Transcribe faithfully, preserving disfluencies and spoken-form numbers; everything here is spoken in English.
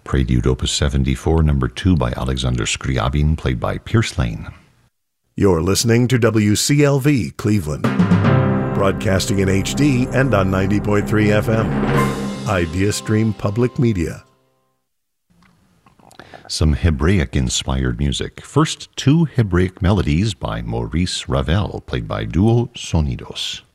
Prelude Opus seventy-four, number two by Alexander Scriabin, played by Pierce Lane. You're listening to W C L V Cleveland, broadcasting in H D and on ninety point three F M. IdeaStream Public Media. Some Hebraic-inspired music. First, two Hebraic melodies by Maurice Ravel, played by Duo Sonidos.